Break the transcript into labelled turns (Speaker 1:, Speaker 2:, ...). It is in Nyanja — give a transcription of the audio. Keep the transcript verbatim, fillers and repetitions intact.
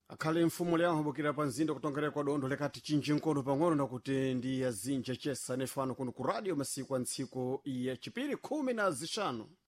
Speaker 1: akhale mfumu lyawo bukira pa nzinda kutongerera kwa dondo lekati chinji nkono pang'ono na kuti ndi ya zinja chesa nefano kuno ku radio masiku a ntsiku ya chipiri khumi na zixanu